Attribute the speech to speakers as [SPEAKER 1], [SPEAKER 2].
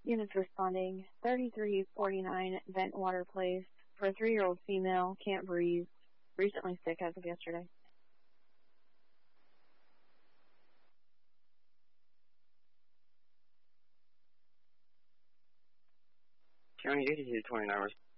[SPEAKER 1] Units responding, 3349 Ventwater Place for a 3-year-old female, can't breathe, recently sick as of yesterday.
[SPEAKER 2] County 8229